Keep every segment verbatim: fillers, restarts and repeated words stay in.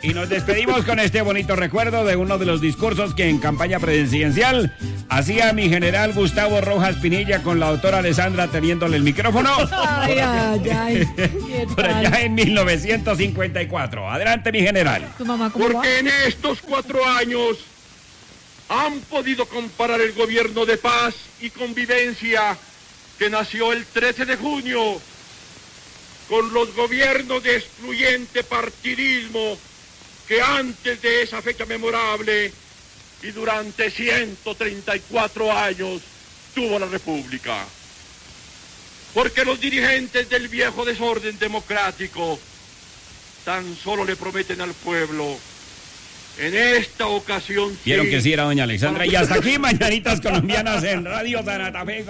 Y nos despedimos con este bonito recuerdo de uno de los discursos que en campaña presidencial hacía mi general Gustavo Rojas Pinilla con la doctora Alessandra teniéndole el micrófono. Ay, ay, ay. Por allá en mil novecientos cincuenta y cuatro. Adelante, mi general. ¿Tu mamá cómo va? Porque en estos cuatro años han podido comparar el gobierno de paz y convivencia que nació el trece de junio con los gobiernos de excluyente partidismo que antes de esa fecha memorable y durante ciento treinta y cuatro años tuvo la República. Porque los dirigentes del viejo desorden democrático tan solo le prometen al pueblo. En esta ocasión Vieron sí, que sí era doña Alexandra. Y hasta aquí, Mañanitas Colombianas en Radio Santa Fe.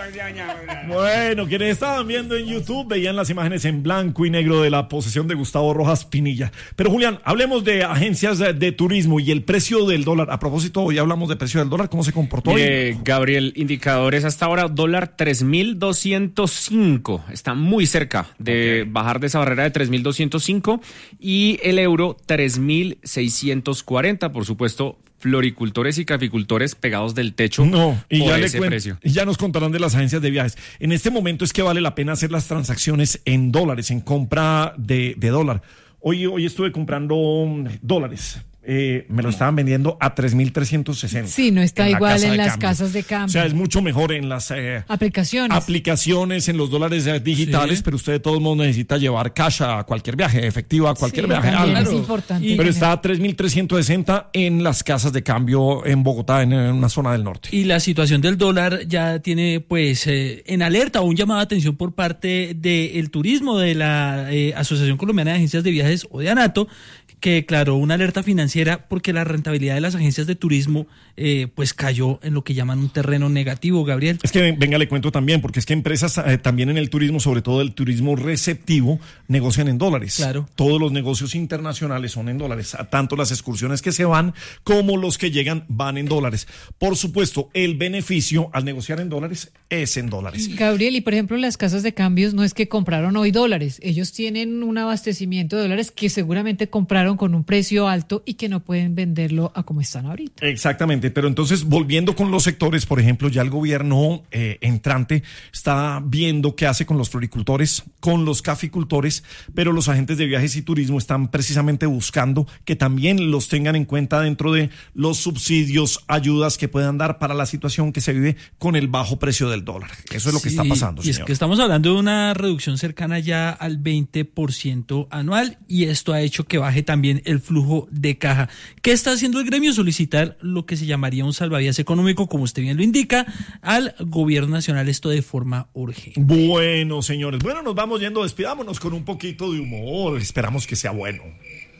Bueno, quienes estaban viendo en YouTube veían las imágenes en blanco y negro de la posesión de Gustavo Rojas Pinilla. Pero Julián, hablemos de agencias de, de turismo y el precio del dólar. A propósito, hoy hablamos de precio del dólar, ¿cómo se comportó hoy? Eh, Gabriel, indicadores hasta ahora, dólar tres mil doscientos cinco. Está muy cerca de okay. bajar de esa barrera de tres mil doscientos cinco. Y el euro tres mil seiscientos cuarenta. Por supuesto, floricultores y caficultores pegados del techo no, y por ya ese le precio. Y ya nos contarán de las agencias de viajes. En este momento es que vale la pena hacer las transacciones en dólares, en compra de, de dólar. Hoy, hoy estuve comprando dólares. Eh, me lo estaban vendiendo a tres mil trescientos sesenta. Sí, no está en igual en las cambio. casas de cambio. O sea, es mucho mejor en las eh, aplicaciones. aplicaciones, en los dólares eh, digitales, sí. Pero usted de todos modos necesita llevar cash a cualquier viaje, efectivo a cualquier sí, viaje. Claro. Algo. Es importante. Y, pero está a tres mil trescientos sesenta en las casas de cambio en Bogotá, en, en una zona del norte. Y la situación del dólar ya tiene pues eh, en alerta o un llamado de atención por parte del turismo de la eh, Asociación Colombiana de Agencias de Viajes o de ANATO, que declaró una alerta financiera porque la rentabilidad de las agencias de turismo eh, pues cayó en lo que llaman un terreno negativo, Gabriel. Es que venga, le cuento también, porque es que empresas eh, también en el turismo, sobre todo el turismo receptivo, negocian en dólares. Claro. Todos los negocios internacionales son en dólares, tanto las excursiones que se van como los que llegan van en dólares. Por supuesto, el beneficio al negociar en dólares es en dólares. Gabriel, y por ejemplo las casas de cambios no es que compraron hoy dólares, ellos tienen un abastecimiento de dólares que seguramente compraron con un precio alto y que no pueden venderlo a como están ahorita. Exactamente, pero entonces volviendo con los sectores, por ejemplo, ya el gobierno eh, entrante está viendo qué hace con los floricultores, con los caficultores, pero los agentes de viajes y turismo están precisamente buscando que también los tengan en cuenta dentro de los subsidios, ayudas que puedan dar para la situación que se vive con el bajo precio del dólar. Eso es lo que sí, está pasando, y señor. Es que estamos hablando de una reducción cercana ya al veinte por ciento anual y esto ha hecho que baje también el flujo de caja. ¿Qué está haciendo el gremio? Solicitar lo que se llamaría un salvavidas económico, como usted bien lo indica, al gobierno nacional, esto de forma urgente. Bueno, señores, bueno, nos vamos yendo, despidámonos con un poquito de humor, esperamos que sea bueno.